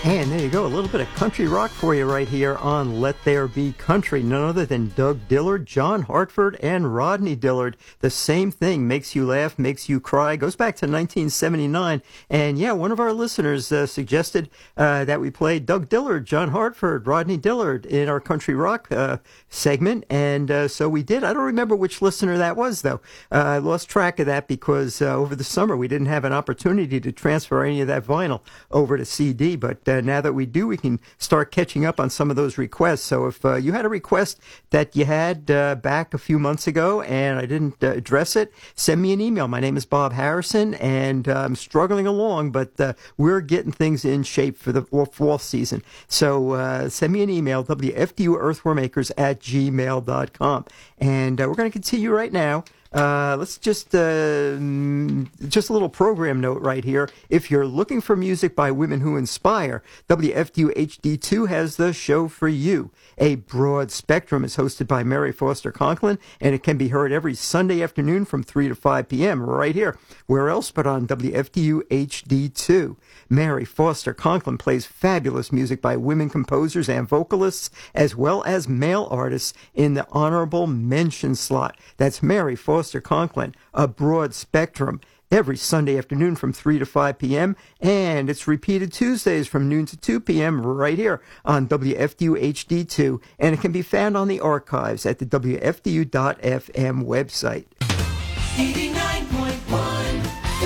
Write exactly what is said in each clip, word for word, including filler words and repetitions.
And there you go, a little bit of country rock for you right here on Let There Be Country. None other than Doug Dillard, John Hartford, and Rodney Dillard. The same thing, makes you laugh, makes you cry, goes back to nineteen seventy-nine. And yeah, one of our listeners uh, suggested uh, that we play Doug Dillard, John Hartford, Rodney Dillard in our country rock uh, segment. And uh, so we did. I don't remember which listener that was, though. Uh, I lost track of that because uh, over the summer we didn't have an opportunity to transfer any of that vinyl over to C D. But uh, now that we do, we can start catching up on some of those requests. So if uh, you had a request that you had uh, back a few months ago and I didn't uh, address it, send me an email. My name is Bob Harrison, and uh, I'm struggling along, but uh, we're getting things in shape for the fall season. So uh, send me an email, W F D U earthwormakers at gmail dot com. And uh, we're going to continue right now. Uh, let's just, uh, just a little program note right here. If you're looking for music by women who inspire, W F D U H D two has the show for you. A Broad Spectrum is hosted by Mary Foster Conklin, and it can be heard every Sunday afternoon from three to five p.m. right here. Where else but on W F D U H D two? Mary Foster Conklin plays fabulous music by women composers and vocalists, as well as male artists in the honorable mention slot. That's Mary Foster Conklin, A Broad Spectrum, every Sunday afternoon from three to five p.m., and it's repeated Tuesdays from noon to two p.m. right here on W F D U H D two, and it can be found on the archives at the W F D U dot F M website. eighty-nine point one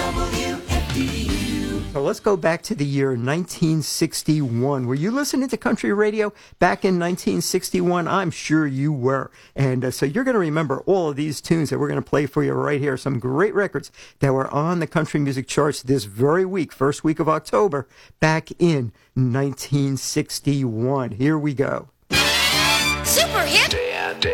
W F D U. So let's go back to the year nineteen sixty-one. Were you listening to country radio back in nineteen sixty-one? I'm sure you were. And uh, so you're going to remember all of these tunes that we're going to play for you right here. Some great records that were on the country music charts this very week, first week of October, back in nineteen sixty-one. Here we go. Super hit.